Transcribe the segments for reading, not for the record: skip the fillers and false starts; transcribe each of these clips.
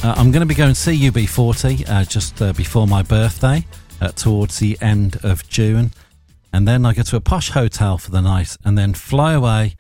I'm going to be going to see UB40 just before my birthday, towards the end of June. And then I go to a posh hotel for the night and then fly away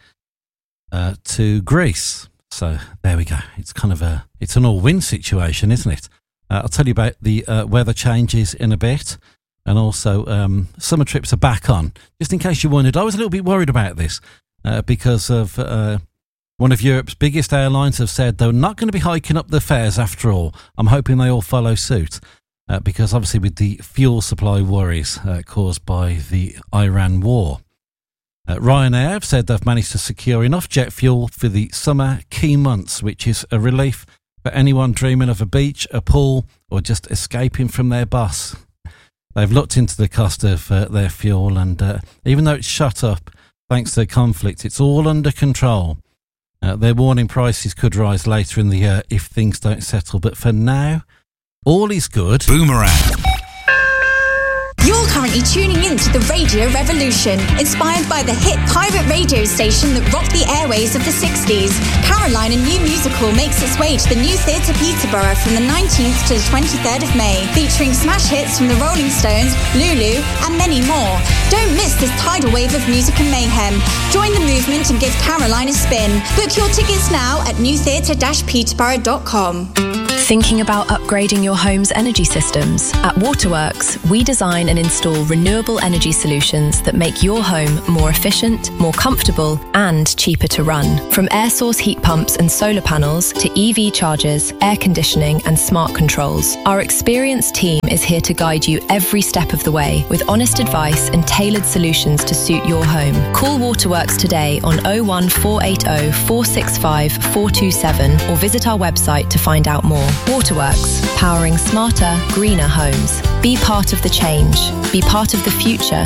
to Greece. So there we go. It's kind of it's an all-win situation, isn't it? I'll tell you about the weather changes in a bit. And also, summer trips are back on. Just in case you wondered, I was a little bit worried about this because of one of Europe's biggest airlines have said they're not going to be hiking up the fares after all. I'm hoping they all follow suit because obviously with the fuel supply worries caused by the Iran war. Ryanair have said they've managed to secure enough jet fuel for the summer key months, which is a relief for anyone dreaming of a beach, a pool, or just escaping from their boss. They've looked into the cost of their fuel and even though it's shot up thanks to the conflict, it's all under control. They're warning prices could rise later in the year if things don't settle. But for now, all is good. Boomerang. You're currently tuning in to the Radio Revolution, inspired by the hit pirate radio station that rocked the airways of the 60s. Caroline, a new musical, makes its way to the New Theatre Peterborough from the 19th to the 23rd of May, featuring smash hits from the Rolling Stones, Lulu, and many more. Don't miss this tidal wave of music and mayhem. Join the movement and give Caroline a spin. Book your tickets now at newtheatre-peterborough.com. Thinking about upgrading your home's energy systems? At Waterworks, we design and install renewable energy solutions that make your home more efficient, more comfortable, and cheaper to run. From air source heat pumps and solar panels to EV chargers, air conditioning, and smart controls, our experienced team is here to guide you every step of the way with honest advice and tailored solutions to suit your home. Call Waterworks today on 01480 465 427 or visit our website to find out more. Waterworks, powering smarter, greener homes. Be part of the change. Be part of the future